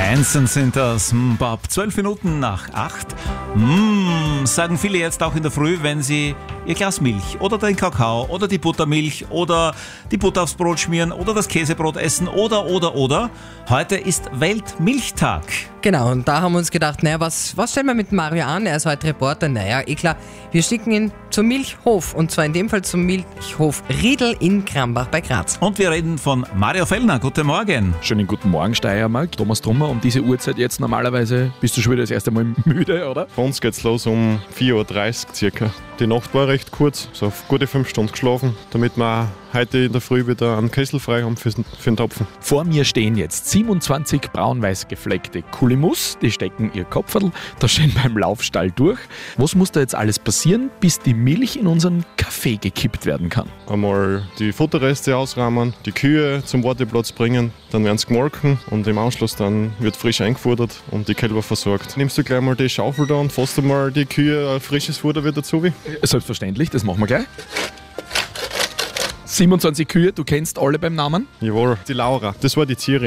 Manson sind das. Bob, 12 Minuten nach 8. Sagen viele jetzt auch in der Früh, wenn sie ihr Glas Milch oder den Kakao oder die Buttermilch oder die Butter aufs Brot schmieren oder das Käsebrot essen oder. Heute ist Weltmilchtag. Genau, und da haben wir uns gedacht, naja, was stellen wir mit Mario an? Er ist heute Reporter. Naja, klar, wir schicken ihn zum Milchhof. Und zwar in dem Fall zum Milchhof Riedl in Krambach bei Graz. Und wir reden von Mario Fellner. Guten Morgen. Schönen guten Morgen, Steiermark. Thomas Trummer, um diese Uhrzeit jetzt normalerweise bist du schon wieder das erste Mal müde, oder? Bei uns geht's los um 4.30 Uhr circa. Die Nacht war recht kurz, so auf gute 5 Stunden geschlafen, damit wir heute in der Früh wieder einen Kessel frei haben für den Topfen. Vor mir stehen jetzt 27 braun-weiß gefleckte Kulimus, die stecken ihr Kopferl da schön beim Laufstall durch. Was muss da jetzt alles passieren, bis die Milch in unseren Kaffee gekippt werden kann? Einmal die Futterreste ausrahmen, die Kühe zum Warteplatz bringen, dann werden sie gemolken und im Anschluss dann wird frisch eingefuttert und die Kälber versorgt. Nimmst du gleich mal die Schaufel da und fasst du mal die Kühe frisches Futter wieder dazu? Selbstverständlich, das machen wir gleich. 27 Kühe, du kennst alle beim Namen? Jawohl, die Laura, das war die Zieri.